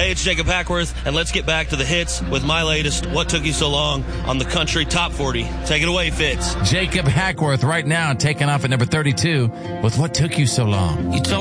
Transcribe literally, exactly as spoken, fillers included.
Hey, it's Jacob Hackworth, and let's get back to the hits with my latest What Took You So Long on the Country Top forty. Take it away, Fitz. Jacob Hackworth right now taking off at number thirty-two with What Took You So Long. You told